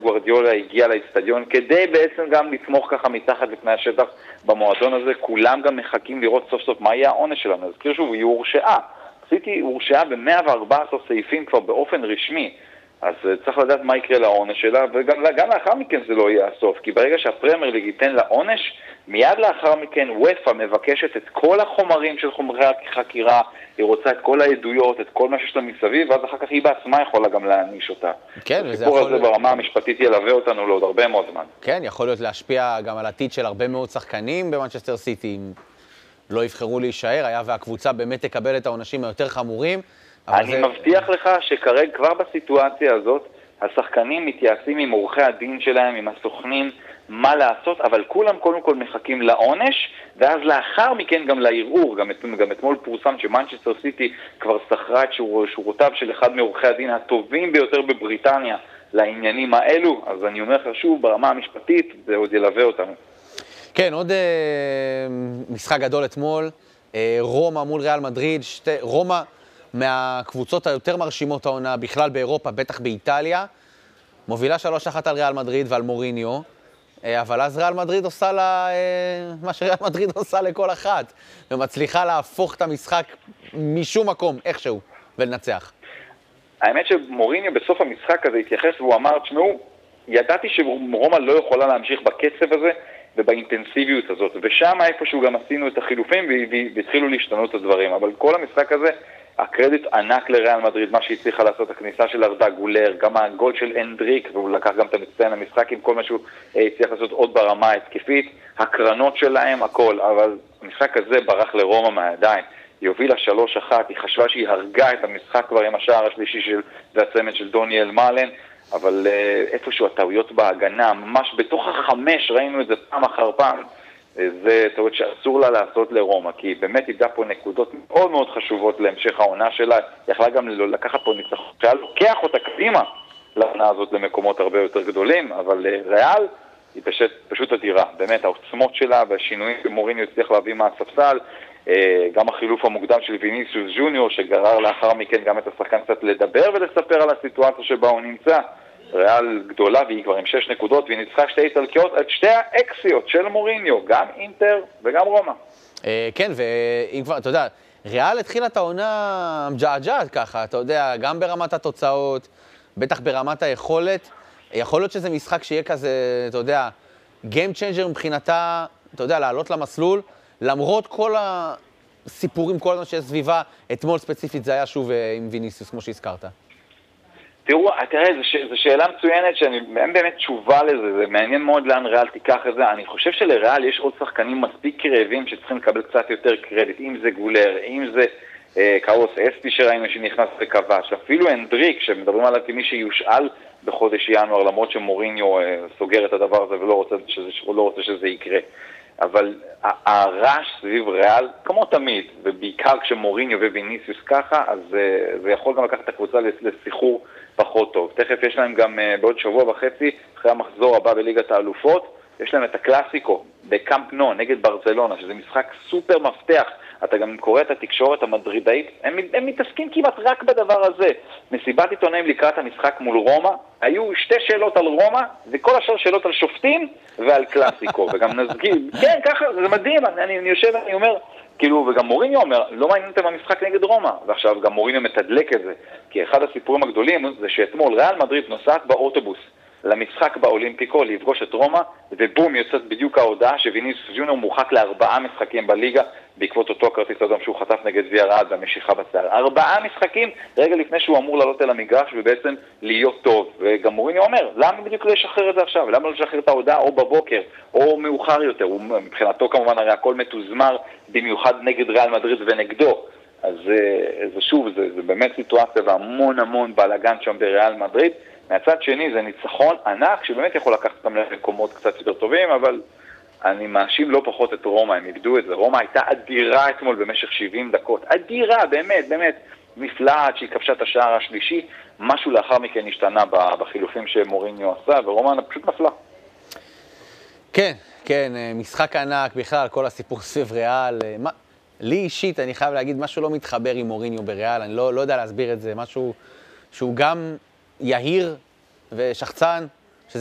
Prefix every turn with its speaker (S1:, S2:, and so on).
S1: גוארדיולה הגיע לאצטדיון, כדי בעצם גם לתמוך ככה מתחת לפני השטח במועדון הזה. כולם גם מחכים לראות סוף סוף מה יהיה העונש שלנו. אז כאילו שוב, היא הורשעה. סיטי הורשעה ב-114 סעיפים כבר באופן רשמי. אז צריך לדעת מה יקרה לעונש שלה, וגם לאחר מכן זה לא יהיה הסוף, כי ברגע שהפרמייר ליג ייתן לעונש, מיד לאחר מכן וופא מבקשת את כל החומרים של חומרי החקירה, היא רוצה את כל העדויות, את כל מה שיש לה מסביב, ואז אחר כך היא בעצמה יכולה גם להעניש אותה.
S2: כן, וזה
S1: הסיפור הזה ברמה המשפטית ילווה אותנו לעוד הרבה מאוד זמן.
S2: כן, יכול להיות להשפיע גם על עתיד של הרבה מאוד שחקנים במנצ'סטר סיטי, אם לא יבחרו להישאר, היה והקבוצה באמת תקבל את העונשים היותר חמורים.
S1: אני מבטיח לך שכרגע כבר בסיטואציה הזאת, השחקנים מתייעצים עם עורכי הדין שלהם, עם הסוכנים, מה לעשות, אבל כולם קודם כל מחכים לעונש, ואז לאחר מכן גם לערעור. גם אתמול פורסם שמנצ'סטר סיטי כבר שכרה את שורותיו של אחד מעורכי הדין הטובים ביותר בבריטניה לעניינים האלו, אז אני אומר לך שוב, ברמה המשפטית זה עוד ילווה אותנו.
S2: כן, עוד משחק גדול אתמול, רומא מול ריאל מדריד, רומא מהקבוצות היותר מרשימות העונה בכלל באירופה, בטח באיטליה, מובילה 3-1 על ריאל מדריד ועל מוריניו, אבל אז ריאל מדריד עושה לה מה שריאל מדריד עושה לכל אחת, ומצליחה להפוך את המשחק משום מקום, איכשהו, ולנצח.
S1: האמת שמוריניו בסוף המשחק הזה התייחס והוא אמר, תשמעו, ידעתי שרומא לא יכולה להמשיך בקצב הזה ובאינטנסיביות הזאת, ושם איפשהו גם עשינו את החילופים והתחילו להשתנות את הדברים, אבל כל המשחק הזה, הקרדיט ענק לריאל מדריד, מה שהצליחה לעשות, הכניסה של ארדה גולר, גם הגול של אנדריק, והוא לקח גם את המצטיין למשחק עם כל מה שהוא הצליח לעשות עוד ברמה ההתקפית, הקרנות שלהם, הכל, אבל המשחק הזה ברח לרומא מהידיים, היא הובילה 3-1, היא חשבה שהיא הרגה את המשחק כבר עם השער השלישי והצמד של דוניאל מאלן, אבל איפשהו הטעויות בהגנה, ממש בתוך החמש ראינו את זה פעם אחר פעם, זה טעות שאסור לה לעשות לרומא, כי היא באמת איבדה פה נקודות מאוד מאוד חשובות להמשך העונה שלה, יכלה גם לקחת פה ניצחון, שהיה לוקח אותה קדימה לעונה הזאת למקומות הרבה יותר גדולים, אבל ריאל היא פשוט אדירה, באמת העוצמות שלה והשינויים שמוריניו הצליח להביא מהספסל, גם החילוף המוקדם של ויניסיוס ג'וניור שגרר לאחר מכן גם את השחקן קצת לדבר ולספר על הסיטואציה שבה הוא נמצא. ריאל גדולה והיא כבר עם 6 נקודות והיא ניצחה שתי איטלקיות את שתי האקסיות של מוריניו, גם אינטר וגם רומא.
S2: כן, ואם כבר, אתה יודע, ריאל התחילה את העונה מג'עג'עת ככה, אתה יודע, גם ברמת התוצאות, בטח ברמת היכולת, יכול להיות שזה משחק שיהיה כזה, אתה יודע, Game Changer מבחינתה, אתה יודע, לעלות למסלול, למרות כל הסיפורים, כל הזמן שיש סביבה, אתמול ספציפית זה היה שוב עם ויניסיוס, כמו שהזכרת.
S1: תראה, זו שאלה מצוינת שאין באמת תשובה לזה, זה מעניין מאוד לאן ריאל תיקח את זה. אני חושב שלריאל יש עוד שחקנים מספיק קרבים שצריכים לקבל קצת יותר קרדיט, אם זה גולר, אם זה קארוס אספי שראינו שנכנס וכבש, אפילו אנדריק שמדברים עליו כמי שיושאל בחודש ינואר, למרות שמוריניו סוגר את הדבר הזה ולא רוצה שזה יקרה. אבל הרעש סביב ריאל, כמו תמיד, ובעיקר כשמוריניו וויניסיוס ככה, אז זה יכול גם לקחת את הקבוצה לסיחור פחות טוב. תכף יש להם גם בעוד שבוע וחצי, אחרי המחזור הבא בליגת האלופות, יש להם את הקלאסיקו בקאמפ נו נגד ברצלונה, שזה משחק סופר מפתח. אתה גם קורא את התקשורת המדרידאית, הם מתעסקים כמעט רק בדבר הזה. מסיבת עיתונאים לקראת המשחק מול רומא, היו 2 שאלות על רומא, וכל השאר שאלות על שופטים ועל קלאסיקו, וגם נזגים. כן, ככה, זה מדהים, אני יושב ואני אומר, כאילו, וגם מוריניו אומר, לא מעניין אותם המשחק נגד רומא, ועכשיו גם מוריניו מתדלק את זה, כי אחד הסיפורים הגדולים זה שאתמול ריאל מדריד נוסעת באוטובוס למשחק באולימפיקו, לפגוש את רומא, ובום יוצאת בדיוק ההודעה שוויניסיוס ג'וניור מורחק ל4 משחקים בליגה, בעקבות אותו כרטיס אדום שהוא חטף נגד ויאריאל במשיכה בשיער. 4 משחקים רגע לפני שהוא אמור לעלות אל המגרש ובעצם להיות טוב. וגם מוריניו אומר, למה בדיוק לא לשחרר את זה עכשיו? למה לא לשחרר את ההודעה או בבוקר או מאוחר יותר? מבחינתו כמובן הרי הכל מתוזמר במיוחד נגד ריאל מדריד ונגדו. אז זה שוב, זה באמת סיטואציה והמון בלגן שם בריאל מדריד. מהצד שני זה ניצחון ענק שבאמת יכול לקחת אותם למקומות קצת יותר טובים, אבל אני מאשים לא פחות את רומא, הם איבדו את זה. רומא הייתה אדירה אתמול במשך 70 דקות. אדירה, באמת, נפלאה שהיא כבשה את השער השלישי. משהו לאחר מכן השתנה בחילופים שמוריניו עשה, ורומא פשוט נפלה.
S2: כן, משחק ענק בכלל, כל הסיפור סביב ריאל. לי אישית, אני חייב להגיד, משהו לא מתחבר עם מוריניו בריאל, אני לא יודע להסביר את זה, משהו שהוא גם יהיר ושחצן,